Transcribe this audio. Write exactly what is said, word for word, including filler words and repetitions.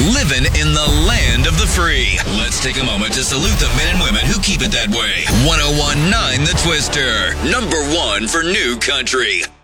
living in the land of the free. Let's take a moment to salute the men and women who keep it that way. one oh one point nine The Twister, number one for new country.